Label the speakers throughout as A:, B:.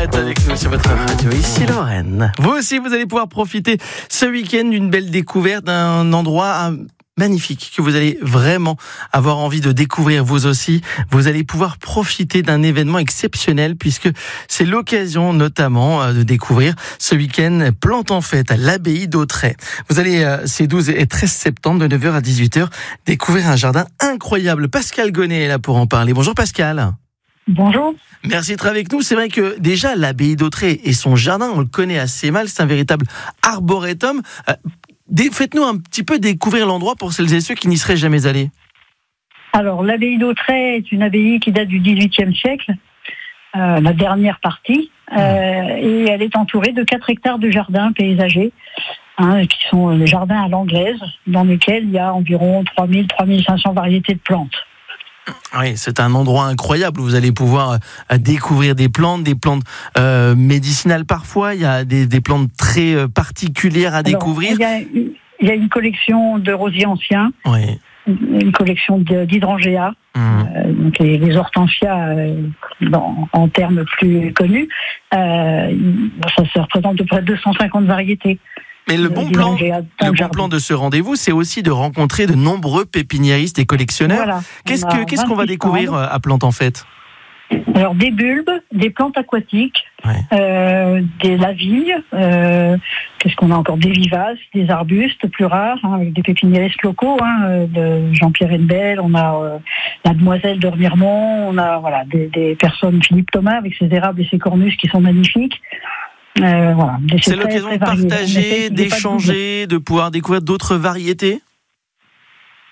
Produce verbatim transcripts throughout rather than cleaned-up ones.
A: êtes avec nous sur votre radio, ici Lorraine. Vous aussi, vous allez pouvoir profiter ce week-end d'une belle découverte d'un endroit magnifique que vous allez vraiment avoir envie de découvrir vous aussi. Vous allez pouvoir profiter d'un événement exceptionnel puisque c'est l'occasion notamment de découvrir ce week-end Plantes en Fête à l'abbaye d'Autray. Vous allez ces douze et treize septembre de neuf heures à dix-huit heures découvrir un jardin incroyable. Pascal Gonnet est là pour en parler. Bonjour Pascal.
B: Bonjour.
A: Merci d'être avec nous. C'est vrai que déjà l'abbaye d'Autray et son jardin, on le connaît assez mal, c'est un véritable arboretum. Faites-nous un petit peu découvrir l'endroit pour celles et ceux qui n'y seraient jamais allés.
B: Alors, l'abbaye d'Autray est une abbaye qui date du dix-huitième siècle, euh, la dernière partie, euh, et elle est entourée de quatre hectares de jardins paysagers, hein, qui sont les jardins à l'anglaise, dans lesquels il y a environ trois mille à trois mille cinq cents variétés de plantes.
A: Oui, c'est un endroit incroyable où vous allez pouvoir euh, découvrir des plantes, des plantes euh, médicinales parfois. Il y a des, des plantes très euh, particulières à
B: Alors,
A: découvrir.
B: Il y, a, il y a une collection de rosiers anciens, oui. Une collection de, d'hydrangeas, mmh. euh, donc les, les hortensias euh, dans, en termes plus connus. Euh, ça, ça représente à peu près deux cent cinquante variétés.
A: Mais le bon plan, le bon plan de ce rendez-vous, c'est aussi de rencontrer de nombreux pépiniéristes et collectionneurs. Voilà. Qu'est-ce, que, qu'est-ce qu'on va découvrir stands. à Plantes en Fête ?
B: Alors des bulbes, des plantes aquatiques, ouais. euh, des lavilles, euh, qu'est-ce qu'on a encore, des vivaces, des arbustes plus rares, hein, avec des pépiniéristes locaux, hein, de Jean-Pierre Henbel, on a euh, la demoiselle de Remiremont, on a voilà des, des personnes, Philippe Thomas avec ses érables et ses cornus qui sont magnifiques. Euh, voilà.
A: C'est très, l'occasion très de partager, d'échanger, de, de pouvoir découvrir d'autres variétés.
B: Pardon ?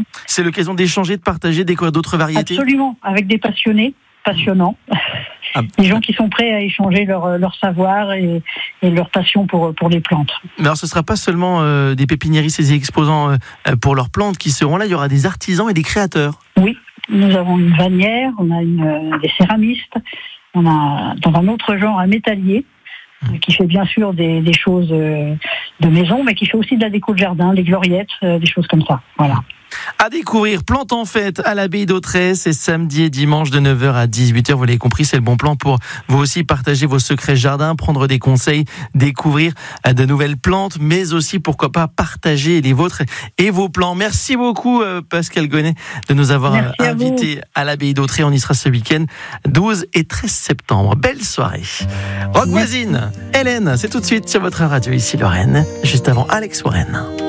A: C'est l'occasion d'échanger, de partager, de découvrir d'autres variétés.
B: Absolument, avec des passionnés, passionnants. Ah, des gens qui sont prêts à échanger leur, leur savoir et, et leur passion pour, pour les plantes.
A: Mais alors ce ne sera pas seulement euh, des pépiniéristes et des exposants euh, pour leurs plantes qui seront là, il y aura des artisans et des créateurs.
B: Oui, nous avons une vannière, on a une, des céramistes, on a dans un autre genre un métallier, qui fait bien sûr des, des choses de maison, mais qui fait aussi de la déco de jardin, des gloriettes, des choses comme ça. Voilà.
A: À découvrir, Plantes en Fête à l'abbaye d'Autray, c'est samedi et dimanche de neuf heures à dix-huit heures. Vous l'avez compris, c'est le bon plan pour vous aussi partager vos secrets jardin, prendre des conseils, découvrir de nouvelles plantes, mais aussi, pourquoi pas, partager les vôtres et vos plans. Merci beaucoup, Pascal Gonnet, de nous avoir Merci invités à, à l'abbaye d'Autray. On y sera ce week-end, douze et treize septembre. Belle soirée. Rock voisine, Hélène, c'est tout de suite sur votre radio, ici Lorraine, juste avant Alex Warren.